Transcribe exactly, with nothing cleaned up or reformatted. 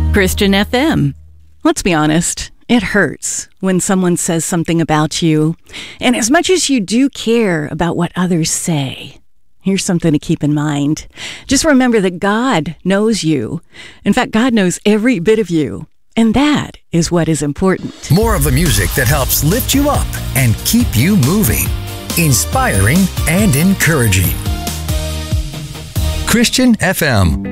Christian F M. Let's be honest, it hurts when someone says something about you. And as much as you do care about what others say, here's something to keep in mind. Just remember that God knows you. In fact, God knows every bit of you. And that is what is important. More of the music that helps lift you up and keep you moving. Inspiring and encouraging. Christian F M.